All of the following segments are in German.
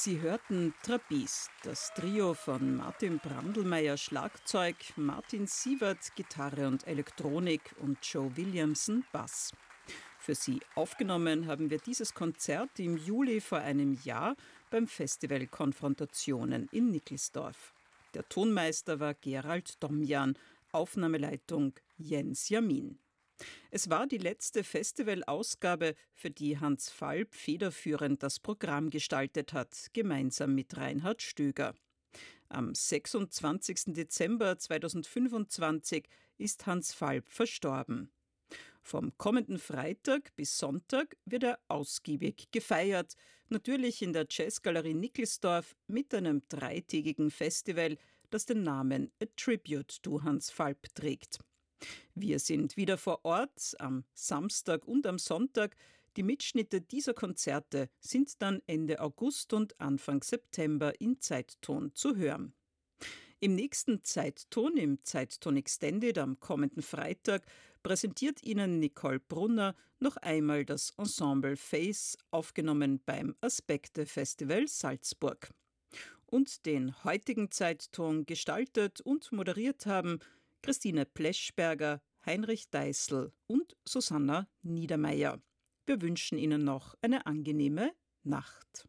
Sie hörten Trapeze, das Trio von Martin Brandlmeier Schlagzeug, Martin Sievert Gitarre und Elektronik und Joe Williamson Bass. Für Sie aufgenommen haben wir dieses Konzert im Juli vor einem Jahr beim Festival Konfrontationen in Nickelsdorf. Der Tonmeister war Gerald Domjan, Aufnahmeleitung Jens Jamin. Es war die letzte Festivalausgabe, für die Hans Falb federführend das Programm gestaltet hat, gemeinsam mit Reinhard Stöger. Am 26. Dezember 2025 ist Hans Falb verstorben. Vom kommenden Freitag bis Sonntag wird er ausgiebig gefeiert, natürlich in der Jazzgalerie Nickelsdorf mit einem dreitägigen Festival, das den Namen A Tribute to Hans Falb trägt. Wir sind wieder vor Ort am Samstag und am Sonntag. Die Mitschnitte dieser Konzerte sind dann Ende August und Anfang September in Zeitton zu hören. Im nächsten Zeitton, im Zeitton Extended am kommenden Freitag, präsentiert Ihnen Nicole Brunner noch einmal das Ensemble Face, aufgenommen beim Aspekte Festival Salzburg. Und den heutigen Zeitton gestaltet und moderiert haben Christine Pleschberger, Heinrich Deißl und Susanna Niedermeyer. Wir wünschen Ihnen noch eine angenehme Nacht.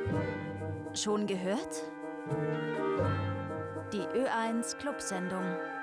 Schon gehört? Die Ö1 Clubsendung.